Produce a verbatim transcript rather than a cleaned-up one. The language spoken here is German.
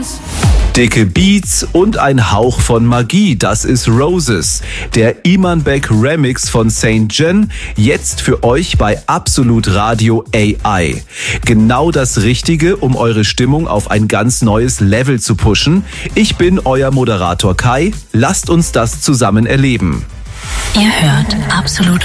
Dicke Beats und ein Hauch von Magie, das ist Roses. Der Iman Beck Remix von Saint John, jetzt für euch bei Absolut Radio A I. Genau das Richtige, um eure Stimmung auf ein ganz neues Level zu pushen. Ich bin euer Moderator Kai, lasst uns das zusammen erleben. Ihr hört Absolut